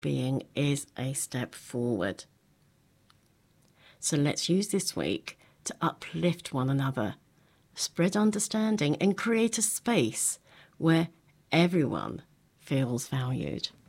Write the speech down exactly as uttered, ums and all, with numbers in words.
being is a step forward. So let's use this week to uplift one another, spread understanding, and create a space where everyone feels valued.